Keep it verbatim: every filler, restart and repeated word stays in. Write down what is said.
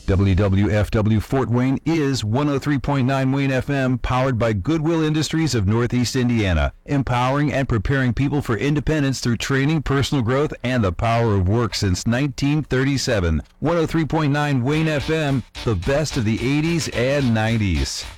W W F W Fort Wayne is one oh three point nine Wayne F M, powered by Goodwill Industries of Northeast Indiana, empowering and preparing people for independence through training, personal growth, and the power of work since nineteen thirty-seven. one oh three point nine Wayne F M, the best of the eighties and nineties.